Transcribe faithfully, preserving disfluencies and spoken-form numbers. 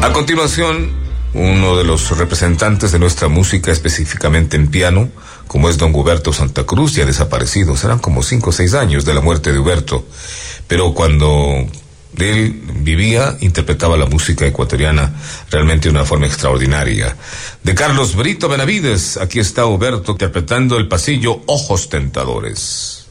A continuación, uno de los representantes de nuestra música, específicamente en piano, como es don Huberto Santa Cruz, ya desaparecido. Serán como cinco o seis años de la muerte de Huberto, pero cuando él vivía, interpretaba la música ecuatoriana realmente de una forma extraordinaria. De Carlos Brito Benavides, aquí está Huberto interpretando el pasillo Ojos Tentadores.